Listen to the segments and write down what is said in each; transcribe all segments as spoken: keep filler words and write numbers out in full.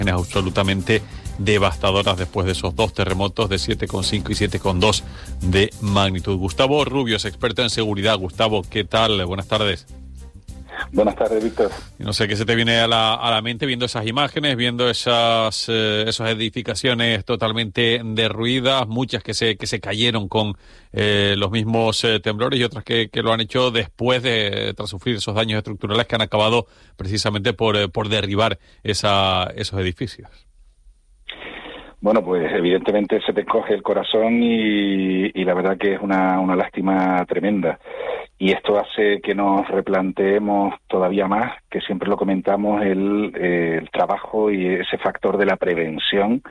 absolutamente devastadoras después de esos dos terremotos de siete coma cinco y siete coma dos de magnitud. Gustavo Rubio es experto en seguridad. Gustavo, ¿qué tal? Buenas tardes. Buenas tardes, Víctor. No sé qué se te viene a la, a la mente viendo esas imágenes, viendo esas, eh, esas edificaciones totalmente derruidas, muchas que se que se cayeron con eh, los mismos eh, temblores y otras que, que lo han hecho después de tras sufrir esos daños estructurales que han acabado precisamente por, eh, por derribar esa, esos edificios. Bueno, pues evidentemente se te encoge el corazón y, y la verdad que es una, una lástima tremenda. Y esto hace que nos replanteemos todavía más, que siempre lo comentamos, el, eh, el trabajo y ese factor de la prevención.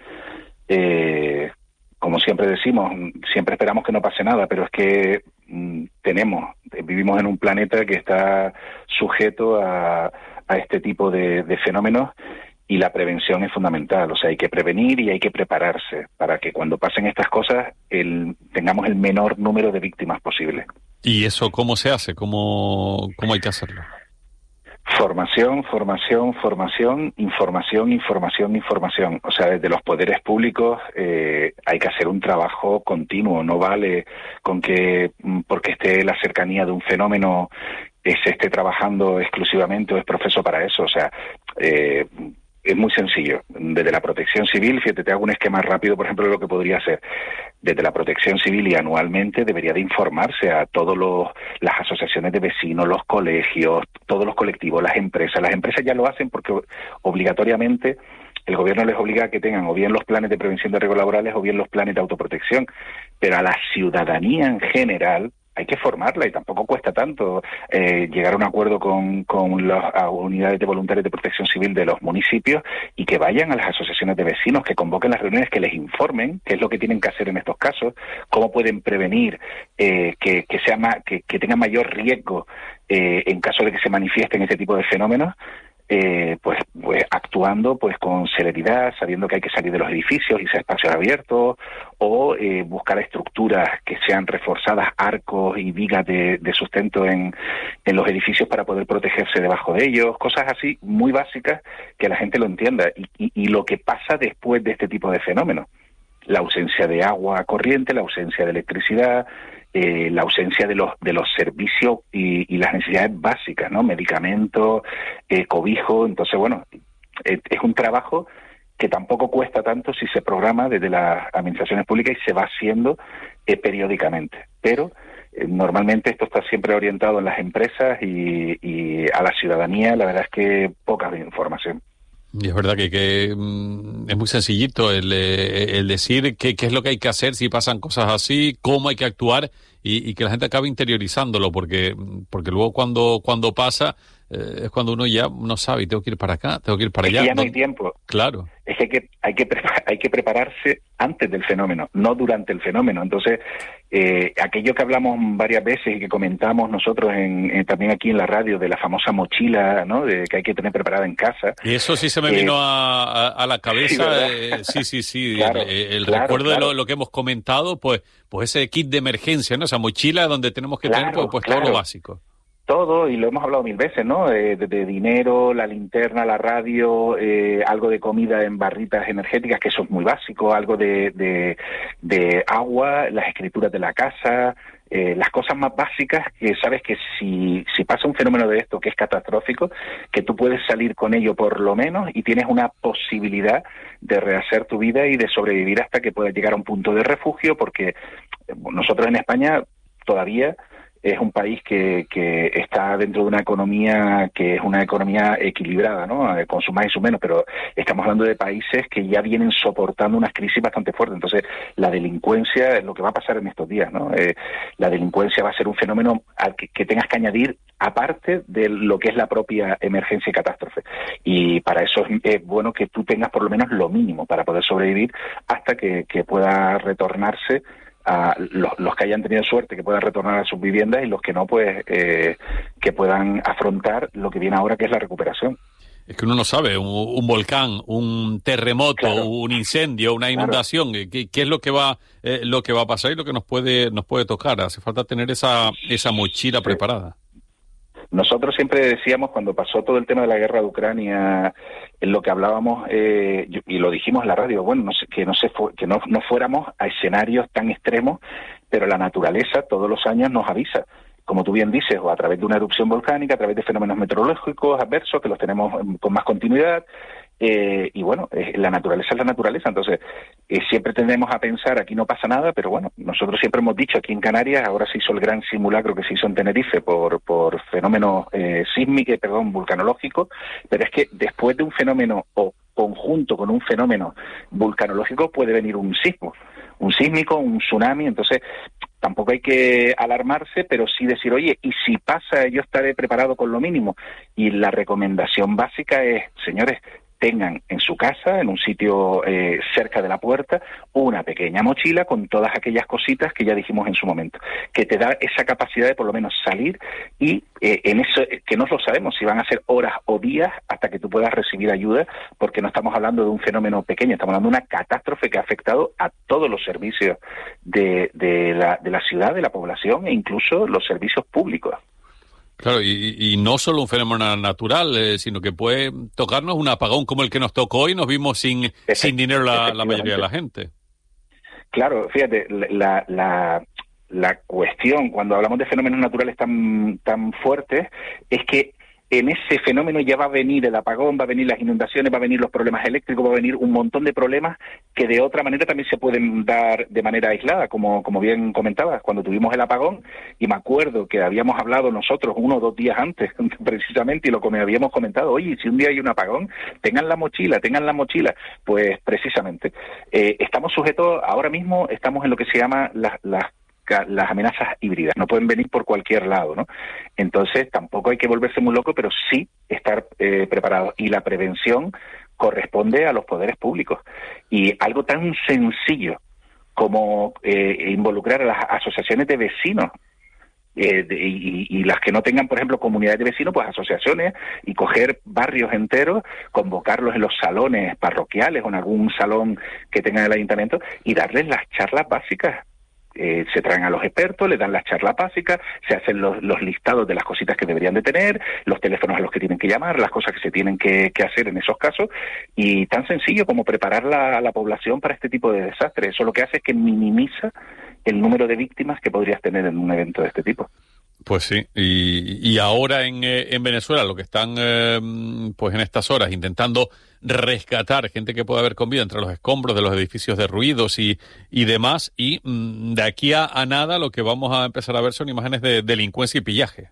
Eh, como siempre decimos, siempre esperamos que no pase nada, pero es que mm, tenemos, vivimos en un planeta que está sujeto a, a este tipo de, de fenómenos. Y la prevención es fundamental, o sea, hay que prevenir y hay que prepararse para que cuando pasen estas cosas el, tengamos el menor número de víctimas posible. ¿Y eso cómo se hace? ¿Cómo, cómo hay que hacerlo? Formación, formación, formación, información, información, información. O sea, desde los poderes públicos eh, hay que hacer un trabajo continuo. No vale con que porque esté la cercanía de un fenómeno eh, se esté trabajando exclusivamente o es profeso para eso. O sea, eh, es muy sencillo. Desde la Protección Civil, fíjate, te hago un esquema rápido, por ejemplo, de lo que podría ser. Desde la Protección Civil y anualmente debería de informarse a todos los las asociaciones de vecinos, los colegios, todos los colectivos, las empresas. Las empresas ya lo hacen porque obligatoriamente el gobierno les obliga a que tengan o bien los planes de prevención de riesgos laborales o bien los planes de autoprotección. Pero a la ciudadanía en general hay que formarla y tampoco cuesta tanto eh, llegar a un acuerdo con, con las unidades de voluntarios de protección civil de los municipios y que vayan a las asociaciones de vecinos, que convoquen las reuniones, que les informen qué es lo que tienen que hacer en estos casos, cómo pueden prevenir eh, que, que, sea ma- que, que tengan mayor riesgo eh, en caso de que se manifiesten este tipo de fenómenos. Eh, pues, pues actuando pues con celeridad, sabiendo que hay que salir de los edificios y ser espacios abiertos, o eh, buscar estructuras que sean reforzadas, arcos y vigas de, de sustento en, en los edificios para poder protegerse debajo de ellos, cosas así muy básicas que la gente lo entienda. Y, y, y lo que pasa después de este tipo de fenómenos, la ausencia de agua corriente, la ausencia de electricidad, Eh, la ausencia de los de los servicios y, y las necesidades básicas, ¿no? Medicamentos, eh, cobijo. Entonces, bueno, eh, es un trabajo que tampoco cuesta tanto si se programa desde las administraciones públicas y se va haciendo eh, periódicamente. Pero eh, normalmente esto está siempre orientado en las empresas y, y a la ciudadanía, la verdad es que poca información. Y es verdad que, que mm, es muy sencillito el, eh, el decir qué, qué es lo que hay que hacer si pasan cosas así, cómo hay que actuar y, y que la gente acabe interiorizándolo, porque porque luego cuando cuando pasa eh, es cuando uno ya no sabe, tengo que ir para acá, tengo que ir para es allá. Que ya no no hay tiempo. Claro. Es que hay que hay que, prepar, hay que prepararse antes del fenómeno, no durante el fenómeno. Entonces, eh, aquello que hablamos varias veces y que comentamos nosotros en, en, también aquí en la radio de la famosa mochila, ¿no? De que hay que tener preparada en casa. Y eso sí se me eh, vino a, a, a la cabeza. Sí, eh, sí, sí, sí. claro, el el claro, recuerdo claro. de lo, lo que hemos comentado, pues pues ese kit de emergencia, ¿no? Esa mochila donde tenemos que claro, tener pues, pues claro. todo lo básico. Todo, y lo hemos hablado mil veces, ¿no? Eh, de, de dinero, la linterna, la radio, eh, algo de comida en barritas energéticas, que eso es muy básico, algo de, de, de agua, las escrituras de la casa, eh, las cosas más básicas que sabes que si, si pasa un fenómeno de esto que es catastrófico, que tú puedes salir con ello por lo menos y tienes una posibilidad de rehacer tu vida y de sobrevivir hasta que puedas llegar a un punto de refugio, porque nosotros en España todavía es un país que, que está dentro de una economía que es una economía equilibrada, ¿no? Con su más y su menos, pero estamos hablando de países que ya vienen soportando unas crisis bastante fuertes. Entonces, la delincuencia es lo que va a pasar en estos días, ¿no? Eh, la delincuencia va a ser un fenómeno al que, que tengas que añadir aparte de lo que es la propia emergencia y catástrofe. Y para eso es, es bueno que tú tengas por lo menos lo mínimo para poder sobrevivir hasta que, que pueda retornarse a los, los que hayan tenido suerte, que puedan retornar a sus viviendas, y los que no, pues eh, que puedan afrontar lo que viene ahora, que es la recuperación. Es que uno no sabe, un, un volcán, un terremoto, claro, un incendio, una inundación, claro, ¿qué, qué es lo que va eh, lo que va a pasar y lo que nos puede nos puede tocar? Hace falta tener esa esa mochila sí. preparada. Nosotros siempre decíamos, cuando pasó todo el tema de la guerra de Ucrania, en lo que hablábamos, eh, y lo dijimos en la radio, bueno, no sé, que, no, se fu- que no, no fuéramos a escenarios tan extremos, pero la naturaleza todos los años nos avisa, como tú bien dices, o a través de una erupción volcánica, a través de fenómenos meteorológicos adversos, que los tenemos con más continuidad. Eh, y bueno, eh, la naturaleza es la naturaleza, entonces eh, siempre tendemos a pensar aquí no pasa nada, pero bueno, nosotros siempre hemos dicho aquí en Canarias, ahora se hizo el gran simulacro que se hizo en Tenerife por por fenómenos eh, sísmicos, perdón, vulcanológicos, pero es que después de un fenómeno o conjunto con un fenómeno vulcanológico puede venir un sismo, un sísmico, un tsunami, entonces tampoco hay que alarmarse, pero sí decir, oye, y si pasa, yo estaré preparado con lo mínimo. Y la recomendación básica es, señores, tengan en su casa, en un sitio eh, cerca de la puerta, una pequeña mochila con todas aquellas cositas que ya dijimos en su momento, que te da esa capacidad de por lo menos salir y eh, en eso, que no lo sabemos si van a ser horas o días hasta que tú puedas recibir ayuda, porque no estamos hablando de un fenómeno pequeño, estamos hablando de una catástrofe que ha afectado a todos los servicios de, de, la, de la ciudad, de la población e incluso los servicios públicos. Claro, y, y no solo un fenómeno natural, eh, sino que puede tocarnos un apagón como el que nos tocó y nos vimos sin, sin dinero la, la mayoría de la gente. Claro, fíjate, la, la, la cuestión cuando hablamos de fenómenos naturales tan, tan fuertes es que en ese fenómeno ya va a venir el apagón, va a venir las inundaciones, va a venir los problemas eléctricos, va a venir un montón de problemas que de otra manera también se pueden dar de manera aislada, como, como bien comentabas, cuando tuvimos el apagón, y me acuerdo que habíamos hablado nosotros uno o dos días antes, precisamente, y lo que habíamos comentado, oye, si un día hay un apagón, tengan la mochila, tengan la mochila, pues precisamente, eh, estamos sujetos, ahora mismo estamos en lo que se llama las, las las amenazas híbridas, no pueden venir por cualquier lado, ¿no? Entonces tampoco hay que volverse muy loco, pero sí estar eh, preparados. Y la prevención corresponde a los poderes públicos. Y algo tan sencillo como eh, involucrar a las asociaciones de vecinos, eh, de, y, y las que no tengan, por ejemplo, comunidades de vecinos, pues asociaciones, y coger barrios enteros, convocarlos en los salones parroquiales o en algún salón que tenga el ayuntamiento y darles las charlas básicas. Eh, se traen a los expertos, le dan las charlas básicas, se hacen los, los listados de las cositas que deberían de tener, los teléfonos a los que tienen que llamar, las cosas que se tienen que, que hacer en esos casos, y tan sencillo como preparar la, a la población para este tipo de desastres. Eso lo que hace es que minimiza el número de víctimas que podrías tener en un evento de este tipo. Pues sí, y, y ahora en, eh, en Venezuela lo que están eh, pues en estas horas intentando rescatar gente que pueda haber con vida entre los escombros de los edificios derruidos y, y demás, y mm, de aquí a, a nada lo que vamos a empezar a ver son imágenes de delincuencia y pillaje.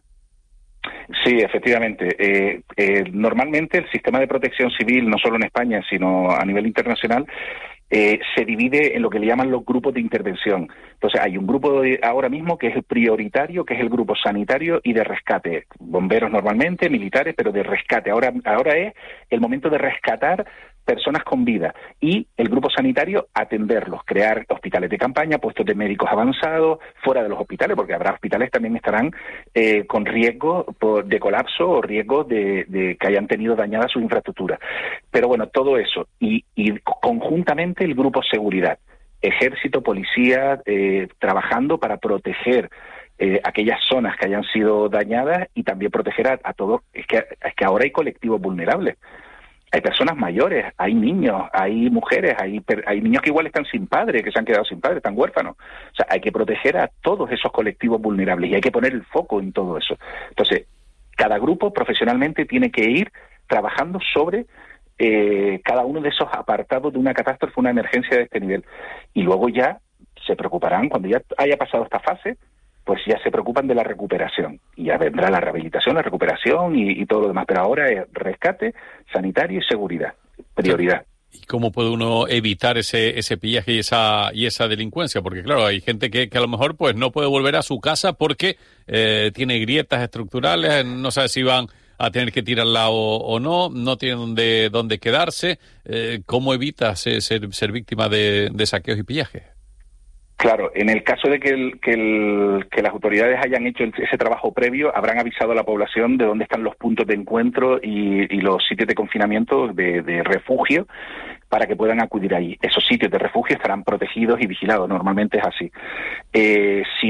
Sí, efectivamente. Eh, eh, normalmente el sistema de protección civil, no solo en España, sino a nivel internacional, Eh, se divide en lo que le llaman los grupos de intervención. Entonces hay un grupo de, ahora mismo que es el prioritario, que es el grupo sanitario y de rescate. Bomberos normalmente, militares, pero de rescate. Ahora, ahora es el momento de rescatar personas con vida y el grupo sanitario atenderlos, crear hospitales de campaña, puestos de médicos avanzados, fuera de los hospitales, porque habrá hospitales también estarán eh, con riesgo por, de colapso o riesgo de, de que hayan tenido dañada su infraestructura. Pero bueno, todo eso y, y conjuntamente el grupo seguridad, ejército, policía, eh, trabajando para proteger eh, aquellas zonas que hayan sido dañadas y también proteger a, a todos. Es que, es que ahora hay colectivos vulnerables. Hay personas mayores, hay niños, hay mujeres, hay, hay niños que igual están sin padre, que se han quedado sin padre, están huérfanos. O sea, hay que proteger a todos esos colectivos vulnerables y hay que poner el foco en todo eso. Entonces, cada grupo profesionalmente tiene que ir trabajando sobre eh, cada uno de esos apartados de una catástrofe, una emergencia de este nivel. Y luego ya se preocuparán, cuando ya haya pasado esta fase, pues ya se preocupan de la recuperación. Y ya vendrá la rehabilitación, la recuperación y, y todo lo demás. Pero ahora es rescate, sanitario y seguridad. Prioridad. ¿Y cómo puede uno evitar ese ese pillaje y esa y esa delincuencia? Porque claro, hay gente que, que a lo mejor pues no puede volver a su casa porque eh, tiene grietas estructurales, no sabe si van a tener que tirarla o, o no, no tienen dónde, dónde quedarse. Eh, ¿Cómo evitas ser, ser víctima de, de saqueos y pillajes? Claro, en el caso de que, el, que, el, que las autoridades hayan hecho ese trabajo previo, habrán avisado a la población de dónde están los puntos de encuentro y, y los sitios de confinamiento, de, de refugio, para que puedan acudir allí. Esos sitios de refugio estarán protegidos y vigilados, normalmente es así. Eh, si no,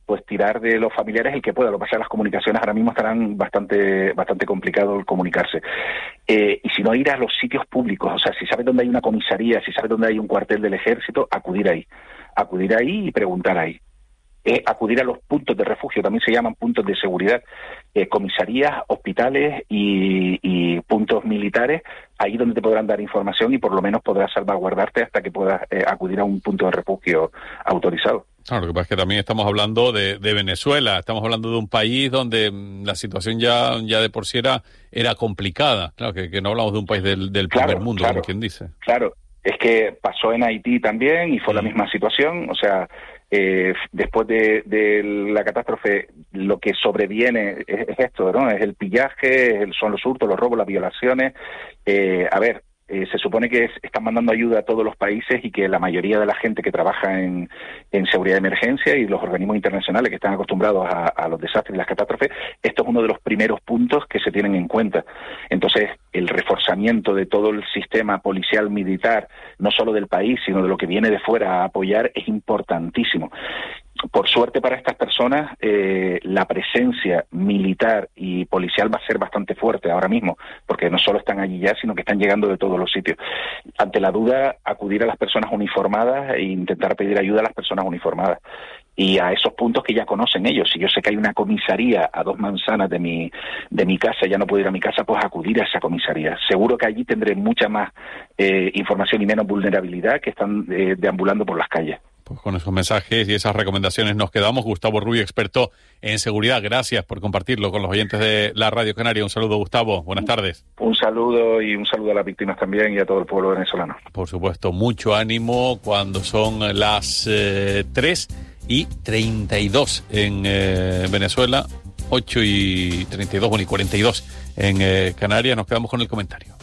pues tirar de los familiares el que pueda. Lo que pasa es que las comunicaciones ahora mismo estarán bastante bastante complicado el comunicarse. Eh, y si no, ir a los sitios públicos. O sea, si sabes dónde hay una comisaría, si sabes dónde hay un cuartel del ejército, acudir ahí. Acudir ahí y preguntar ahí. Eh, acudir a los puntos de refugio, también se llaman puntos de seguridad, eh, comisarías, hospitales y, y puntos militares, ahí donde te podrán dar información y por lo menos podrás salvaguardarte hasta que puedas eh, acudir a un punto de refugio autorizado. Claro, lo que pasa es que también estamos hablando de, de Venezuela, estamos hablando de un país donde la situación ya, ya de por sí era, era complicada, claro, que, que no hablamos de un país del, del claro, primer mundo, claro, como quien dice. Claro, es que pasó en Haití también y fue mm. la misma situación, o sea... Eh, después de, de la catástrofe, lo que sobreviene es, es esto, ¿no? Es el pillaje, el, son los hurtos, los robos, las violaciones. Eh, a ver, eh, se supone que es, están mandando ayuda a todos los países y que la mayoría de la gente que trabaja en, en seguridad de emergencia y los organismos internacionales que están acostumbrados a, a los desastres y las catástrofes, esto es uno de los primeros puntos que se tienen en cuenta. Entonces, el reforzamiento de todo el sistema policial militar, no solo del país, sino de lo que viene de fuera a apoyar, es importantísimo. Por suerte para estas personas, eh, la presencia militar y policial va a ser bastante fuerte ahora mismo, porque no solo están allí ya, sino que están llegando de todos los sitios. Ante la duda, acudir a las personas uniformadas e intentar pedir ayuda a las personas uniformadas. Y a esos puntos que ya conocen ellos. Si yo sé que hay una comisaría a dos manzanas de mi de mi casa, ya no puedo ir a mi casa, pues acudir a esa comisaría. Seguro que allí tendré mucha más eh, información y menos vulnerabilidad que están eh, deambulando por las calles. Pues con esos mensajes y esas recomendaciones nos quedamos. Gustavo Rubio, experto en seguridad, gracias por compartirlo con los oyentes de la Radio Canaria. Un saludo, Gustavo. Buenas tardes. Un saludo y un saludo a las víctimas también y a todo el pueblo venezolano. Por supuesto, mucho ánimo cuando son las eh, tres y treinta y dos en eh, Venezuela, ocho y treinta y dos, bueno, y cuarenta y dos en eh, Canarias. Nos quedamos con el comentario.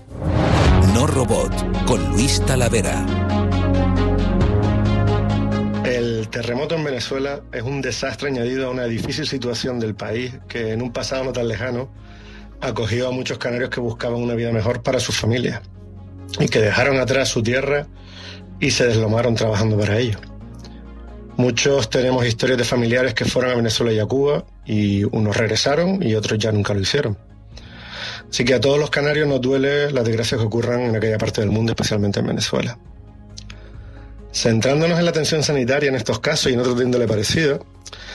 No Robot, con Luis Talavera. El terremoto en Venezuela es un desastre añadido a una difícil situación del país que en un pasado no tan lejano acogió a muchos canarios que buscaban una vida mejor para sus familias y que dejaron atrás su tierra y se deslomaron trabajando para ello. Muchos tenemos historias de familiares que fueron a Venezuela y a Cuba y unos regresaron y otros ya nunca lo hicieron. Así que a todos los canarios nos duele las desgracias que ocurran en aquella parte del mundo, especialmente en Venezuela. Centrándonos en la atención sanitaria en estos casos y en otros de índole parecido,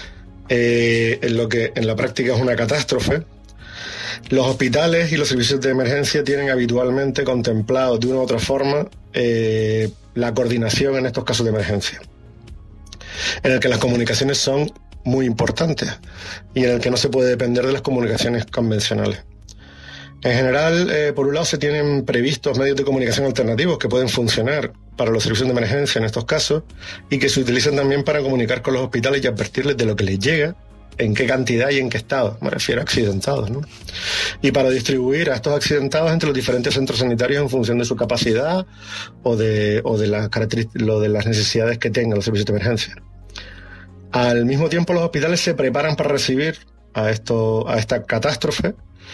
eh, en lo que en la práctica es una catástrofe, los hospitales y los servicios de emergencia tienen habitualmente contemplado de una u otra forma eh, la coordinación en estos casos de emergencia, en el que las comunicaciones son muy importantes y en el que no se puede depender de las comunicaciones convencionales. En general, eh, por un lado, se tienen previstos medios de comunicación alternativos que pueden funcionar para los servicios de emergencia en estos casos y que se utilizan también para comunicar con los hospitales y advertirles de lo que les llega, en qué cantidad y en qué estado, me refiero a accidentados, ¿no? Y para distribuir a estos accidentados entre los diferentes centros sanitarios en función de su capacidad o de, o de, las, características, lo de las necesidades que tengan los servicios de emergencia. Al mismo tiempo, los hospitales se preparan para recibir a, esto, a esta catástrofe.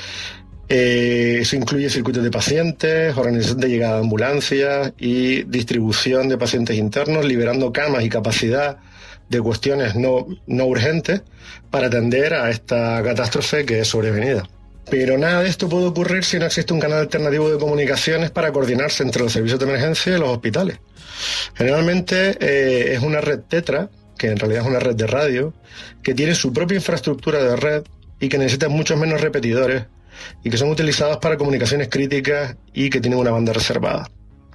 Eh, eso incluye circuitos de pacientes, organización de llegada de ambulancias y distribución de pacientes internos, liberando camas y capacidad de cuestiones no, no urgentes para atender a esta catástrofe que es sobrevenida. Pero nada de esto puede ocurrir si no existe un canal alternativo de comunicaciones para coordinarse entre los servicios de emergencia y los hospitales. Generalmente eh, es una red Tetra, que en realidad es una red de radio, que tiene su propia infraestructura de red y que necesita muchos menos repetidores y que son utilizados para comunicaciones críticas y que tienen una banda reservada.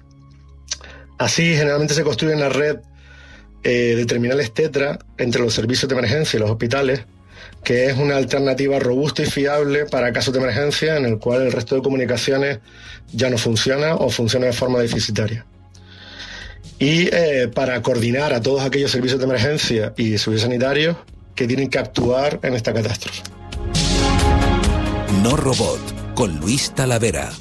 Así, generalmente se construye una red eh, de terminales Tetra entre los servicios de emergencia y los hospitales, que es una alternativa robusta y fiable para casos de emergencia en el cual el resto de comunicaciones ya no funciona o funciona de forma deficitaria. Y eh, para coordinar a todos aquellos servicios de emergencia y servicios sanitarios que tienen que actuar en esta catástrofe. No Robot, con Luis Talavera.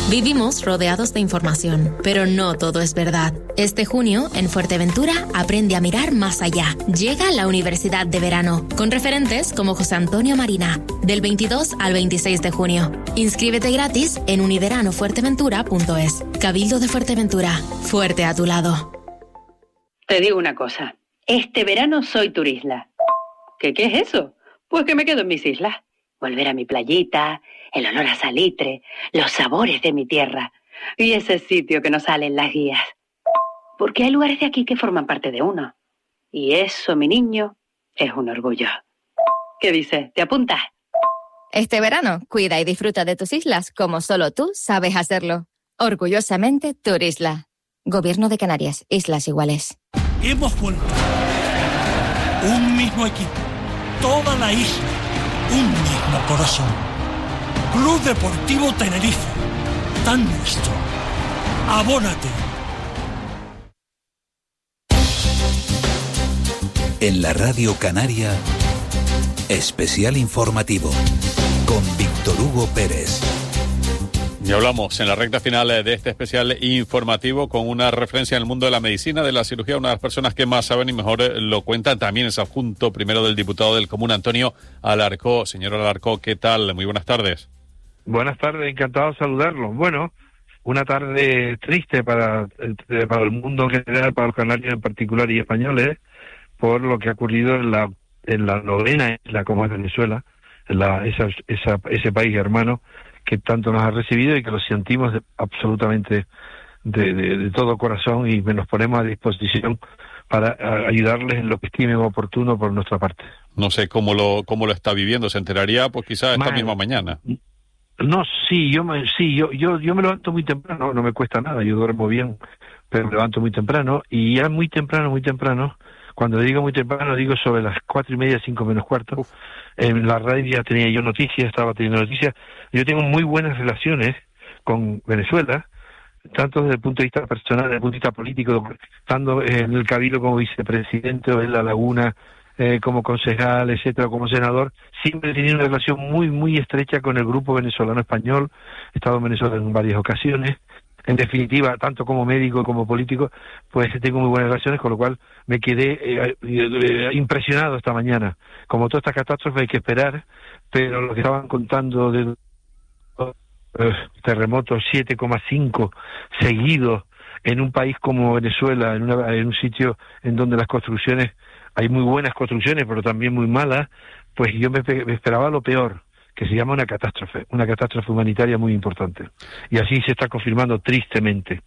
Vivimos rodeados de información, pero no todo es verdad. Este junio, en Fuerteventura, aprende a mirar más allá. Llega la Universidad de Verano, con referentes como José Antonio Marina, del veintidós al veintiséis de junio. Inscríbete gratis en univerano fuerteventura punto es. Cabildo de Fuerteventura, fuerte a tu lado. Te digo una cosa, este verano soy turisla. ¿Qué, qué es eso? Pues que me quedo en mis islas. Volver a mi playita, el olor a salitre, los sabores de mi tierra y ese sitio que nos sale en las guías. Porque hay lugares de aquí que forman parte de uno. Y eso, mi niño, es un orgullo. ¿Qué dices? ¿Te apuntas? Este verano, cuida y disfruta de tus islas como solo tú sabes hacerlo. Orgullosamente, Turisla. Gobierno de Canarias, Islas Iguales. Hemos vuelto. Un mismo equipo. Toda la isla. Un mismo corazón. Club Deportivo Tenerife. Tan nuestro. Abónate. En la Radio Canaria, especial informativo con Víctor Hugo Pérez. Y hablamos en la recta final de este especial informativo con una referencia en el mundo de la medicina, de la cirugía, una de las personas que más saben y mejor lo cuentan. También es adjunto primero del diputado del Común, Antonio Alarcó. Señor Alarcó, ¿qué tal? Muy buenas tardes. Buenas tardes, encantado de saludarlo. Bueno, una tarde triste para el, para el mundo en general, para los canarios en particular y españoles, por lo que ha ocurrido en la en la novena isla como es Venezuela, en la, esa, esa, ese país hermano que tanto nos ha recibido y que lo sentimos de, absolutamente de, de, de todo corazón y nos ponemos a disposición para a, ayudarles en lo que estimen oportuno por nuestra parte. No sé cómo lo cómo lo está viviendo, se enteraría pues quizás esta Man, misma mañana. No, sí, yo me, sí, yo, yo, yo me levanto muy temprano, no me cuesta nada, yo duermo bien, pero me levanto muy temprano y ya muy temprano, muy temprano, cuando digo muy temprano digo sobre las cuatro y media, cinco menos cuarto. Uf. En la radio ya tenía yo noticias, estaba teniendo noticias. Yo tengo muy buenas relaciones con Venezuela, tanto desde el punto de vista personal, desde el punto de vista político, estando en el Cabildo como vicepresidente o en La Laguna, eh, como concejal, etcétera, como senador, siempre he tenido una relación muy, muy estrecha con el grupo venezolano español. He estado en Venezuela en varias ocasiones. En definitiva, tanto como médico como político, pues tengo muy buenas relaciones, con lo cual me quedé eh, eh, impresionado esta mañana. Como toda esta catástrofe hay que esperar, pero lo que estaban contando de eh, terremotos siete coma cinco seguidos en un país como Venezuela, en, una, en un sitio en donde las construcciones, hay muy buenas construcciones, pero también muy malas, pues yo me, me esperaba lo peor, que se llama una catástrofe, una catástrofe humanitaria muy importante. Y así se está confirmando tristemente.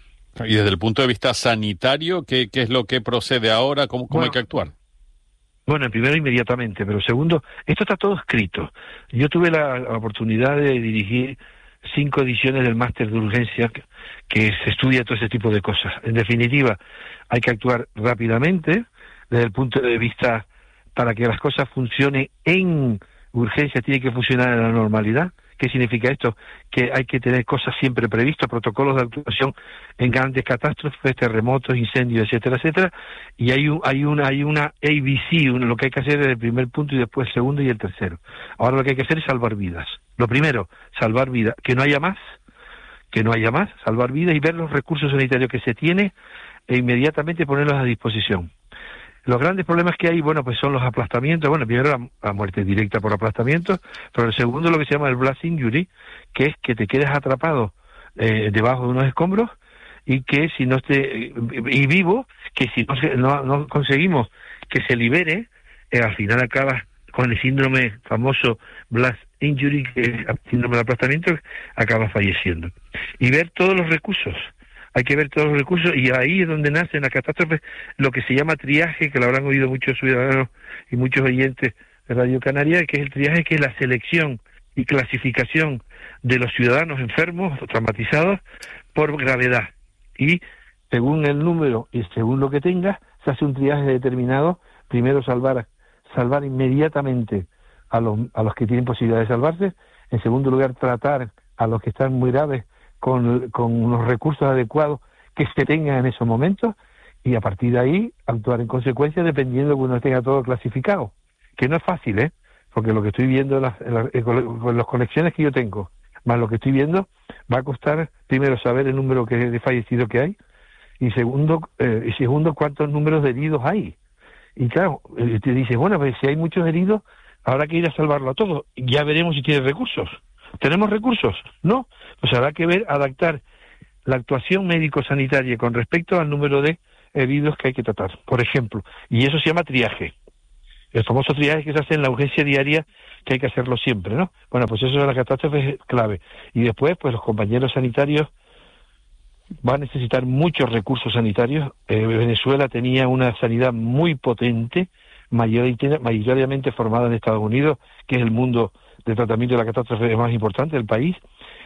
Y desde el punto de vista sanitario, ¿qué, qué es lo que procede ahora? ¿Cómo, cómo bueno, hay que actuar? Bueno, primero inmediatamente, pero segundo, esto está todo escrito. Yo tuve la, la oportunidad de dirigir cinco ediciones del máster de urgencia que, que se estudia todo ese tipo de cosas. En definitiva, hay que actuar rápidamente desde el punto de vista para que las cosas funcionen en urgencia, tiene que funcionar en la normalidad. ¿Qué significa esto? Que hay que tener cosas siempre previstas, protocolos de actuación en grandes catástrofes, terremotos, incendios, etcétera, etcétera. Y hay un, hay una, hay una A B C, un, lo que hay que hacer es el primer punto y después el segundo y el tercero. Ahora lo que hay que hacer es salvar vidas. Lo primero, salvar vidas, que no haya más, que no haya más, salvar vidas y ver los recursos sanitarios que se tiene e inmediatamente ponerlos a disposición. Los grandes problemas que hay, bueno, pues son los aplastamientos. Bueno, primero la, la muerte directa por aplastamiento, pero el segundo lo que se llama el blast injury, que es que te quedes atrapado eh, debajo de unos escombros y que si no te y vivo, que si no, se, no, no conseguimos que se libere, eh, al final acabas con el síndrome famoso blast injury, que es el síndrome de aplastamiento, acabas falleciendo. Y ver todos los recursos. Hay que ver todos los recursos y ahí es donde nace en la catástrofe lo que se llama triaje, que lo habrán oído muchos ciudadanos y muchos oyentes de Radio Canaria, que es el triaje, que es la selección y clasificación de los ciudadanos enfermos o traumatizados por gravedad. Y según el número y según lo que tengas, se hace un triaje determinado. Primero salvar, salvar inmediatamente a los, a los que tienen posibilidad de salvarse. En segundo lugar, tratar a los que están muy graves con, con los recursos adecuados que se tengan en esos momentos, y a partir de ahí actuar en consecuencia dependiendo de que uno tenga todo clasificado, que no es fácil, ¿eh? Porque lo que estoy viendo en las, en las, en las conexiones que yo tengo más lo que estoy viendo, va a costar, primero, saber el número que, de fallecidos que hay, y segundo, eh, y segundo cuántos números de heridos hay. Y claro, eh, te dices, bueno, pues si hay muchos heridos, habrá que ir a salvarlo a todos. Ya veremos si tiene recursos. ¿Tenemos recursos? No. Pues habrá que ver, adaptar la actuación médico-sanitaria con respecto al número de heridos que hay que tratar, por ejemplo. Y eso se llama triaje. El famoso triaje que se hace en la urgencia diaria, que hay que hacerlo siempre, ¿no? Bueno, pues eso de la catástrofe es clave. Y después, pues los compañeros sanitarios va a necesitar muchos recursos sanitarios. Eh, Venezuela tenía una sanidad muy potente, mayoritariamente formada en Estados Unidos, que es el mundo de tratamiento de la catástrofe más importante del país,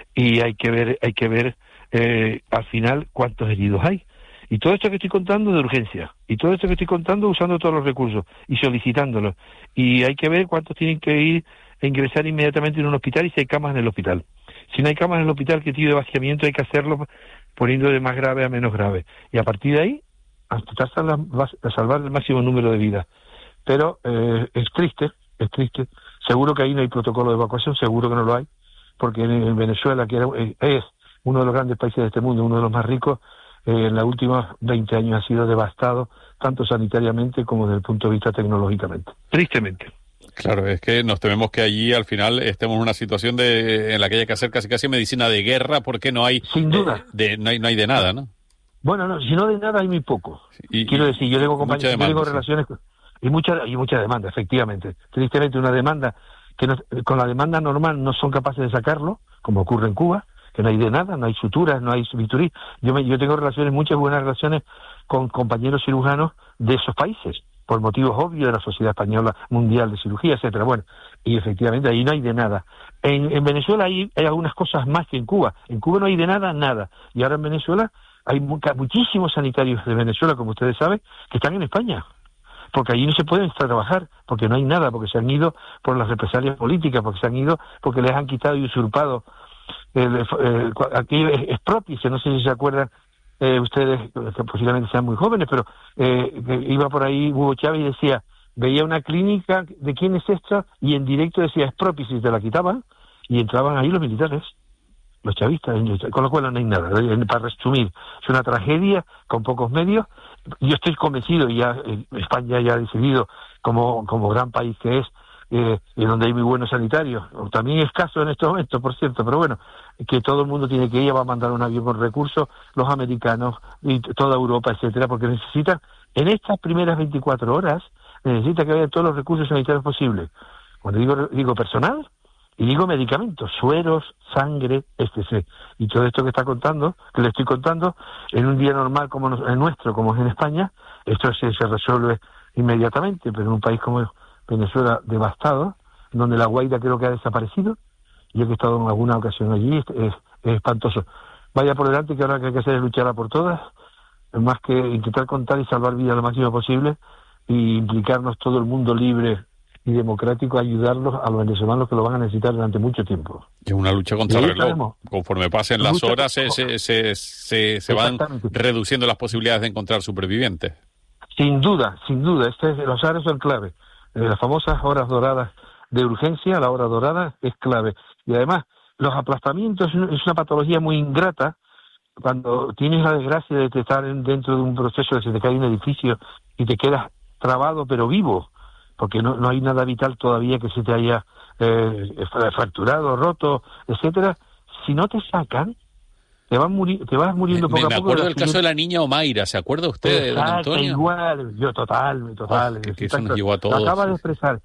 y hay que ver, hay que ver eh, al final cuántos heridos hay. Y todo esto que estoy contando de urgencia, y todo esto que estoy contando usando todos los recursos y solicitándolos. Y hay que ver cuántos tienen que ir a ingresar inmediatamente en un hospital y si hay camas en el hospital. Si no hay camas en el hospital, ¿qué tipo de vaciamiento hay que hacerlo poniendo de más grave a menos grave? Y a partir de ahí, hasta tratar de salvar el máximo número de vidas. Pero eh, es triste, es triste. Seguro que ahí no hay protocolo de evacuación, seguro que no lo hay, porque en, en Venezuela, que era, eh, es uno de los grandes países de este mundo, uno de los más ricos, eh, en los últimos veinte años ha sido devastado, tanto sanitariamente como desde el punto de vista tecnológicamente. Tristemente. Claro, es que nos tememos que allí al final estemos en una situación de en la que haya que hacer casi casi medicina de guerra porque no hay sin duda eh, de no hay no hay de nada, ¿no? Bueno, no, si no de nada hay muy poco. Y, Quiero decir, yo tengo compañeros, yo tengo relaciones sí. y mucha y mucha demanda, efectivamente. Tristemente una demanda que no, con la demanda normal no son capaces de sacarlo, como ocurre en Cuba, que no hay de nada, no hay suturas, no hay bisturí. Yo me, yo tengo relaciones, muchas buenas relaciones con compañeros cirujanos de esos países, por motivos obvios de la Sociedad Española Mundial de Cirugía, etcétera. Bueno, y efectivamente ahí no hay de nada. En, en Venezuela hay, hay algunas cosas más que en Cuba. En Cuba no hay de nada, nada. Y ahora en Venezuela hay mu- muchísimos sanitarios de Venezuela, como ustedes saben, que están en España. Porque allí no se pueden trabajar, porque no hay nada, porque se han ido por las represalias políticas, porque se han ido porque les han quitado y usurpado el, el, el, aquello es própice, no sé si se acuerdan eh, ustedes, que posiblemente sean muy jóvenes, pero eh, que iba por ahí Hugo Chávez y decía, veía una clínica de quién es esta, y en directo decía es própice, y te la quitaban, y entraban ahí los militares, los chavistas, con lo cual no hay nada. Para resumir, es una tragedia con pocos medios. Yo estoy convencido, y ya eh, España ya ha decidido, como, como gran país que es, eh, y donde hay muy buenos sanitarios, también escaso en estos momentos, por cierto, pero bueno, que todo el mundo tiene que ir, va a mandar un avión con recursos, los americanos y toda Europa, etcétera, porque necesitan, en estas primeras veinticuatro horas, necesita que haya todos los recursos sanitarios posibles. Cuando digo, digo personal, y digo medicamentos, sueros, sangre, etcétera. Y todo esto que está contando, que le estoy contando, en un día normal como el nuestro, como es en España, esto se, se resuelve inmediatamente, pero en un país como Venezuela devastado, donde la Guaira creo que ha desaparecido, yo que he estado en alguna ocasión allí, es, es, es espantoso. Vaya por delante, que ahora lo que hay que hacer es luchar a por todas, más que intentar contar y salvar vidas lo máximo posible, y implicarnos todo el mundo libre y democrático a ayudarlos a los venezolanos que lo van a necesitar durante mucho tiempo. Es una lucha contra el reloj. Conforme pasen las horas, se, se, se, se, se van reduciendo las posibilidades de encontrar supervivientes. Sin duda, sin duda. Este es, los horarios son clave. Eh, las famosas horas doradas de urgencia, la hora dorada, es clave. Y además, los aplastamientos es una patología muy ingrata. Cuando tienes la desgracia de estar dentro de un proceso de que se te cae un edificio y te quedas trabado pero vivo, porque no, no hay nada vital todavía que se te haya eh, fracturado, roto, etcétera. Si no te sacan, te van muri- te vas muriendo me, poco me a poco. Me acuerdo del caso de la niña Omaira, ¿se acuerda usted, de don Antonio? Igual, yo total, total. Oh, que, que eso nos llevó a todos. Lo acaba sí. de expresar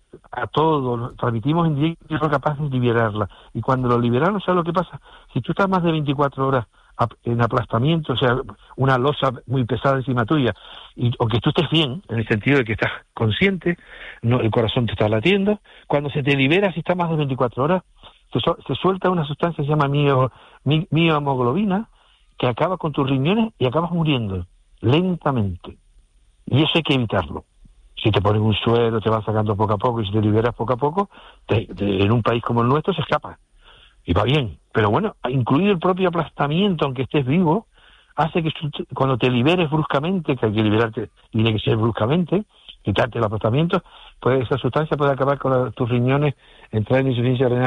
a todos, lo transmitimos en directo y son capaces de liberarla. Y cuando lo liberaron, ¿sabes lo que pasa? Si tú estás más de veinticuatro horas en aplastamiento, o sea, una losa muy pesada encima tuya, y aunque tú estés bien, en el sentido de que estás consciente, no, el corazón te está latiendo, cuando se te libera, si estás más de veinticuatro horas, se, se suelta una sustancia que se llama mio, mi, miohemoglobina, que acaba con tus riñones y acabas muriendo, lentamente. Y eso hay que evitarlo. Si te ponen un suero, te vas sacando poco a poco, y si te liberas poco a poco, te, te, en un país como el nuestro se escapa. Y va bien, pero bueno, incluido el propio aplastamiento, aunque estés vivo, hace que cuando te liberes bruscamente, que hay que liberarte, tiene que ser bruscamente, quitarte el aplastamiento, pues esa sustancia puede acabar con la, tus riñones, entrar en insuficiencia renal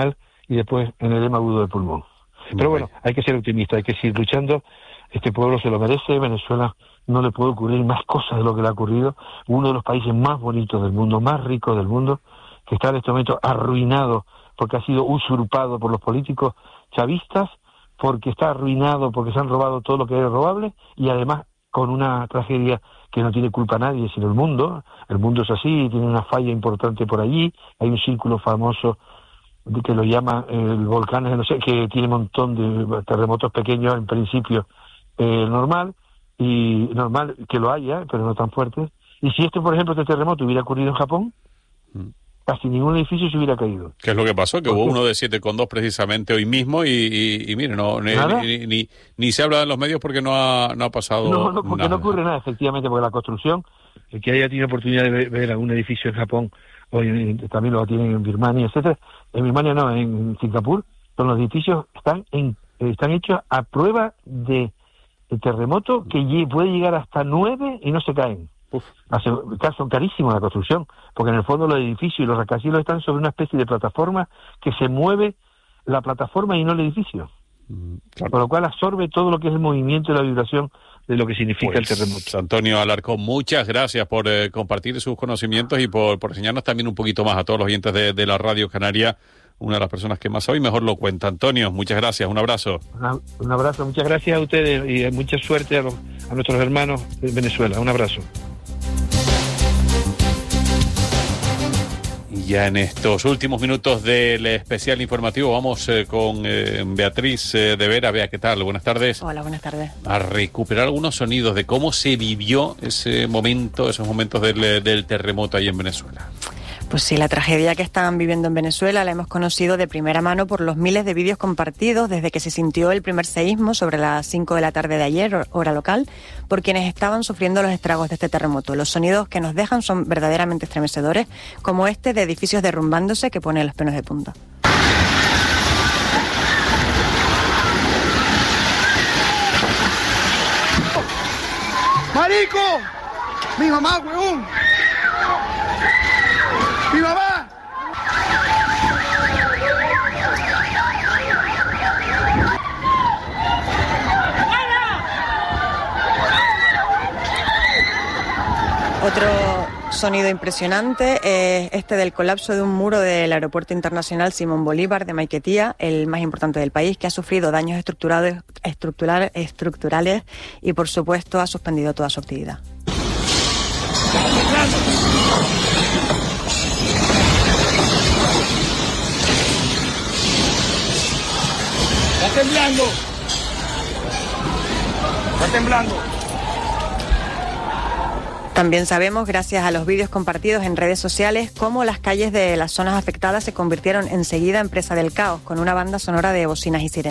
y después en el edema agudo del pulmón. Pero bueno, hay que ser optimista, hay que seguir luchando. Este pueblo se lo merece. Venezuela no le puede ocurrir más cosas de lo que le ha ocurrido. Uno de los países más bonitos del mundo, más ricos del mundo, que está en este momento arruinado porque ha sido usurpado por los políticos chavistas, porque está arruinado porque se han robado todo lo que era robable, y además con una tragedia que no tiene culpa nadie sino el mundo. El mundo es así, tiene una falla importante por allí. Hay un círculo famoso que lo llama el volcán, no sé, que tiene un montón de terremotos pequeños en principio, eh, normal, y normal que lo haya, pero no tan fuertes. Y si este, por ejemplo, este terremoto hubiera ocurrido en Japón, mm. casi ningún edificio se hubiera caído. ¿Qué es lo que pasó? Que hubo uno de siete coma dos precisamente hoy mismo y, y, y mire, no, ni, ni, ni, ni se habla en los medios porque no ha, no ha pasado No, no, porque nada. no ocurre nada, efectivamente, porque la construcción, el que haya tenido oportunidad de ver, ver algún edificio en Japón, hoy también lo tienen en Birmania, etcétera. En Birmania no, en Singapur, son los edificios están en, están hechos a prueba de, de terremoto que puede llegar hasta nueve y no se caen. Uf. Hace, son carísimos la construcción, porque en el fondo los edificios y los rascacielos están sobre una especie de plataforma que se mueve la plataforma y no el edificio. Mm, claro. Por lo cual absorbe todo lo que es el movimiento y la vibración de lo que significa pues, el terremoto. Antonio Alarcón, muchas gracias por eh, compartir sus conocimientos y por, por enseñarnos también un poquito más a todos los oyentes de, de la Radio Canaria, una de las personas que más sabe y mejor lo cuenta. Antonio, muchas gracias, un abrazo. Una, un abrazo, muchas gracias a ustedes y mucha suerte a, los, a nuestros hermanos de Venezuela. Un abrazo. Ya en estos últimos minutos del especial informativo vamos eh, con eh, Beatriz eh, de Vera. Bea, ¿qué tal? Buenas tardes. Hola, buenas tardes. A recuperar algunos sonidos de cómo se vivió ese momento, esos momentos del, del terremoto ahí en Venezuela. Pues sí, la tragedia que están viviendo en Venezuela la hemos conocido de primera mano por los miles de vídeos compartidos desde que se sintió el primer seísmo sobre las cinco de la tarde de ayer, hora local, por quienes estaban sufriendo los estragos de este terremoto. Los sonidos que nos dejan son verdaderamente estremecedores, como este de edificios derrumbándose que pone los pelos de punta. ¡Marico! ¡Mi mamá, huevón! ¡Mi mamá! Otro sonido impresionante es este del colapso de un muro del Aeropuerto Internacional Simón Bolívar de Maiquetía, el más importante del país, que ha sufrido daños estructurales, estructural, estructurales y, por supuesto, ha suspendido toda su actividad. Está temblando. Está temblando. También sabemos, gracias a los vídeos compartidos en redes sociales, cómo las calles de las zonas afectadas se convirtieron enseguida en presa del caos, con una banda sonora de bocinas y sirenas.